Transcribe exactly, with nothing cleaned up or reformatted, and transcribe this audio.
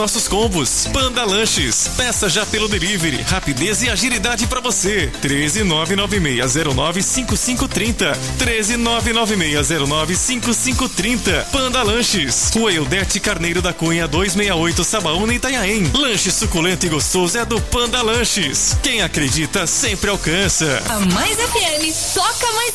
nossos combos. Panda Lanches. Peça já pelo delivery. Rapidez e agilidade pra você. treze nove nove seis zero nove cinco cinco três zero. treze nove nove seis zero nove cinco cinco três zero. Panda Lanches. Rua Eudete Carneiro da Cunha duzentos e sessenta e oito, Sabaúna, Itanhaém. Lanche suculento e gostoso é do Panda Lanches. Quem acredita sempre alcança. A Mais F M toca mais